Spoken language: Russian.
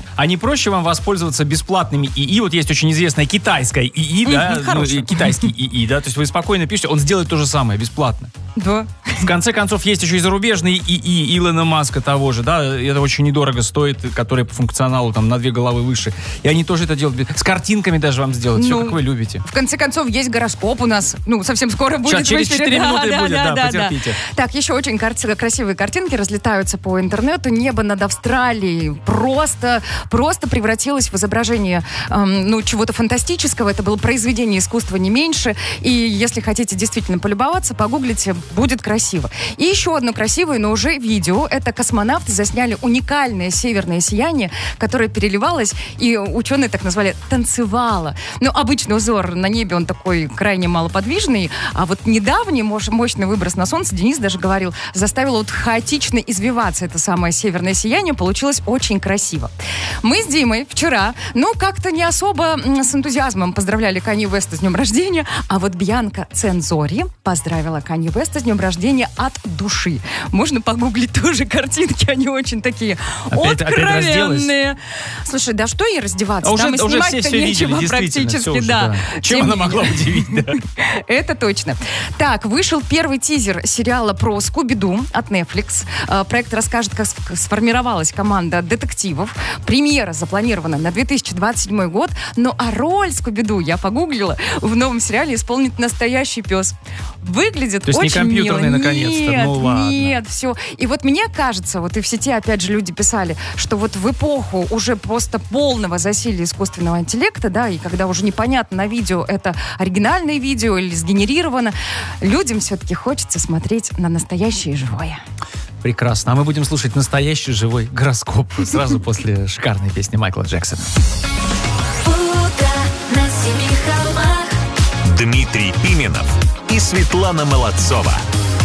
А не проще вам воспользоваться бесплатными ИИ? Вот есть очень известная китайская ИИ, да? Китайский ИИ, да? То есть вы спокойно пишете, он сделает то же самое, бесплатно. Да. В конце концов, есть еще и зарубежные ИИ Илона Маска того же, да? Это очень недорого стоит, которые по функционалу там на 2 головы выше. И они тоже это делают. С картинками даже вам сделать. Все, как вы любите. В конце концов, есть гороскоп у нас. Совсем скоро будет. Сейчас, через 4 минуты будет, да, потерпите. Так, еще очень красивые картинки разлетаются по интернету. Небо над Австралией просто превратилось в изображение чего-то фантастического. Это было произведение искусства не меньше. И если хотите действительно полюбоваться, погуглите, будет красиво. И еще одно красивое, но уже видео. Это космонавты засняли уникальное северное сияние, которое переливалось, и ученые так назвали, танцевало. Обычный узор на небе, он такой крайне малоподвижный, а вот недавний мощный выброс на солнце, Денис даже говорил, заставил хаотично извиваться это самое северное сияние. Получилось очень красиво. Мы с Димой вчера, как-то не особо с энтузиазмом поздравляли Канье Уэста с днем рождения, а вот Бьянка Цензори поздравила Канье Уэста с днем рождения от души. Можно погуглить тоже картинки, они очень такие откровенные. Слушай, да что ей раздеваться? Там и снимать-то нечего практически, да. Чем она могла удивить, да? Это точно. Так, вышел первый тизер сериала про Скуби-Ду от Netflix. Проект расскажет, как сформировалась команда детективов. Премьера запланирована на 2027 год. А роль Скуби-Ду, я погуглила, в новом сериале исполнит настоящий пес. Выглядит очень мило. То есть не компьютерный, наконец-то? Нет, все. И вот мне кажется, и в сети опять же люди писали, что вот в эпоху уже просто полного засилия искусственного интеллекта, да, и когда уже непонятно на видео, это оригинальное видео или сгенерировано, людям все-таки хочется смотреть на настоящее живое. Прекрасно. А мы будем слушать настоящий живой гороскоп сразу после шикарной песни Майкла Джексона. Дмитрий Пименов и Светлана Молодцова.